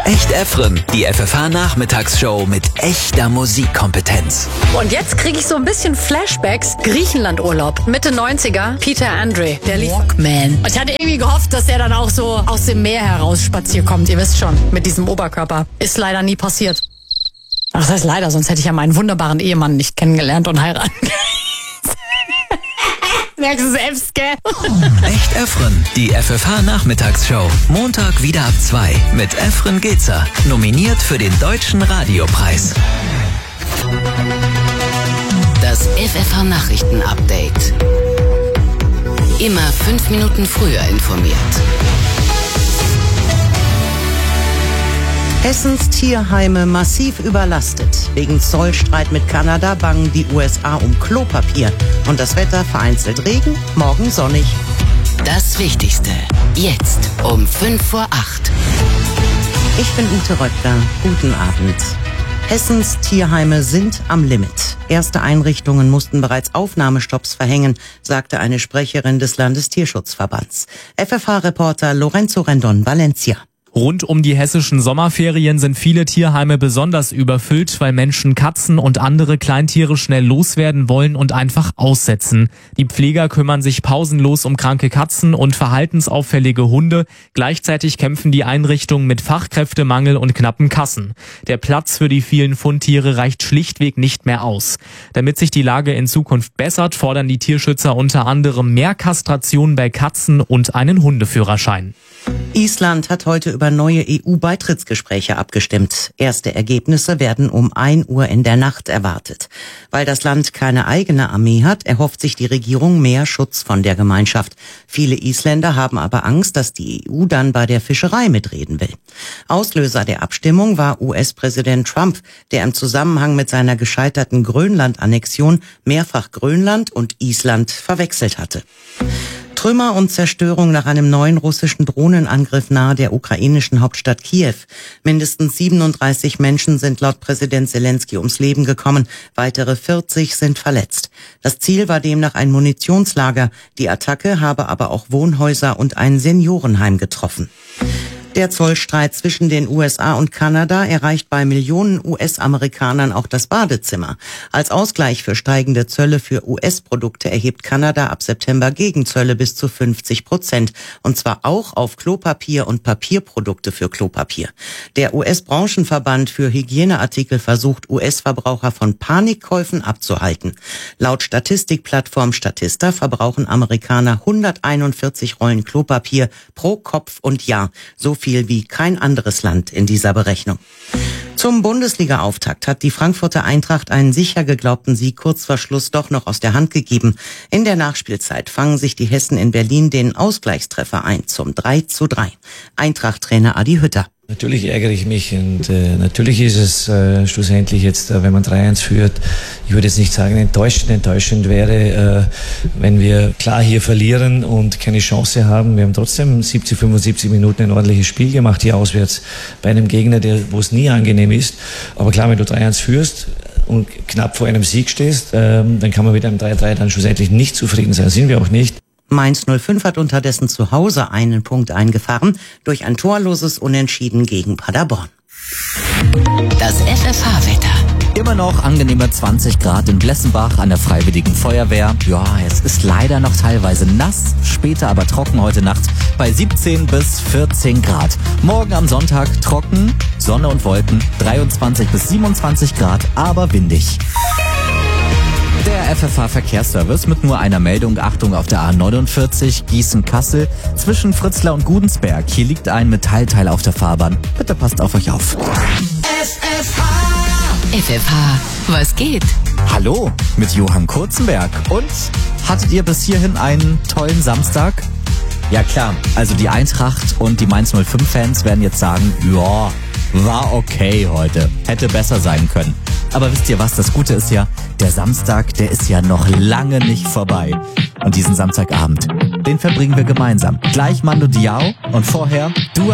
Echt Efren, die FFH-Nachmittagsshow mit echter Musikkompetenz. Und jetzt kriege ich so ein bisschen Flashbacks. Griechenlandurlaub, Mitte 90er, Peter Andre, der Walkman. Und ich hatte irgendwie gehofft, dass er dann auch so aus dem Meer heraus spaziert kommt. Ihr wisst schon, mit diesem Oberkörper. Ist leider nie passiert. Ach, das heißt leider, sonst hätte ich ja meinen wunderbaren Ehemann nicht kennengelernt und heiraten. Merkst du selbst, gell? Echt Efren, die FFH-Nachmittagsshow. Montag wieder ab 2 mit Efren Gezer. Nominiert für den Deutschen Radiopreis. Das FFH-Nachrichten-Update. Immer 5 Minuten früher informiert. Hessens Tierheime massiv überlastet. Wegen Zollstreit mit Kanada bangen die USA um Klopapier. Und das Wetter vereinzelt Regen, morgen sonnig. Das Wichtigste. Jetzt um 7:55. Ich bin Ute Röttger. Guten Abend. Hessens Tierheime sind am Limit. Erste Einrichtungen mussten bereits Aufnahmestopps verhängen, sagte eine Sprecherin des Landestierschutzverbands. FFH-Reporter Lorenzo Rendon, Valencia. Rund um die hessischen Sommerferien sind viele Tierheime besonders überfüllt, weil Menschen Katzen und andere Kleintiere schnell loswerden wollen und einfach aussetzen. Die Pfleger kümmern sich pausenlos um kranke Katzen und verhaltensauffällige Hunde. Gleichzeitig kämpfen die Einrichtungen mit Fachkräftemangel und knappen Kassen. Der Platz für die vielen Fundtiere reicht schlichtweg nicht mehr aus. Damit sich die Lage in Zukunft bessert, fordern die Tierschützer unter anderem mehr Kastration bei Katzen und einen Hundeführerschein. Island hat heute über neue EU-Beitrittsgespräche abgestimmt. Erste Ergebnisse werden um 1 Uhr in der Nacht erwartet. Weil das Land keine eigene Armee hat, erhofft sich die Regierung mehr Schutz von der Gemeinschaft. Viele Isländer haben aber Angst, dass die EU dann bei der Fischerei mitreden will. Auslöser der Abstimmung war US-Präsident Trump, der im Zusammenhang mit seiner gescheiterten Grönland-Annexion mehrfach Grönland und Island verwechselt hatte. Trümmer und Zerstörung nach einem neuen russischen Drohnenangriff nahe der ukrainischen Hauptstadt Kiew. Mindestens 37 Menschen sind laut Präsident Zelensky ums Leben gekommen. Weitere 40 sind verletzt. Das Ziel war demnach ein Munitionslager. Die Attacke habe aber auch Wohnhäuser und ein Seniorenheim getroffen. Der Zollstreit zwischen den USA und Kanada erreicht bei Millionen US-Amerikanern auch das Badezimmer. Als Ausgleich für steigende Zölle für US-Produkte erhebt Kanada ab September Gegenzölle bis zu 50%. Und zwar auch auf Klopapier und Papierprodukte für Klopapier. Der US-Branchenverband für Hygieneartikel versucht, US-Verbraucher von Panikkäufen abzuhalten. Laut Statistikplattform Statista verbrauchen Amerikaner 141 Rollen Klopapier pro Kopf und Jahr. So viel wie kein anderes Land in dieser Berechnung. Zum Bundesliga-Auftakt hat die Frankfurter Eintracht einen sicher geglaubten Sieg kurz vor Schluss doch noch aus der Hand gegeben. In der Nachspielzeit fangen sich die Hessen in Berlin den Ausgleichstreffer ein zum 3:3. Eintracht-Trainer Adi Hütter. Natürlich ärgere ich mich und natürlich ist es schlussendlich jetzt, wenn man 3-1 führt, ich würde jetzt nicht sagen enttäuschend wäre, wenn wir klar hier verlieren und keine Chance haben. Wir haben trotzdem 75 Minuten ein ordentliches Spiel gemacht hier auswärts bei einem Gegner, wo es nie angenehm ist. Aber klar, wenn du 3-1 führst und knapp vor einem Sieg stehst, dann kann man mit einem 3-3 dann schlussendlich nicht zufrieden sein. Das sind wir auch nicht. Mainz 05 hat unterdessen zu Hause einen Punkt eingefahren durch ein torloses Unentschieden gegen Paderborn. Das FFH-Wetter. Immer noch angenehme 20 Grad in Blessenbach an der Freiwilligen Feuerwehr. Ja, es ist leider noch teilweise nass, später aber trocken heute Nacht bei 17 bis 14 Grad. Morgen am Sonntag trocken, Sonne und Wolken, 23 bis 27 Grad, aber windig. Der FFH-Verkehrsservice mit nur einer Meldung. Achtung auf der A49 Gießen-Kassel zwischen Fritzlar und Gudensberg. Hier liegt ein Metallteil auf der Fahrbahn. Bitte passt auf euch auf. FFH, was geht? Hallo mit Johann Kurzenberg. Und hattet ihr bis hierhin einen tollen Samstag? Ja klar, also die Eintracht und die Mainz 05-Fans werden jetzt sagen, ja, war okay heute. Hätte besser sein können. Aber wisst ihr was, das Gute ist ja, der Samstag, der ist ja noch lange nicht vorbei. Und diesen Samstagabend, den verbringen wir gemeinsam. Gleich Mando Diao und vorher du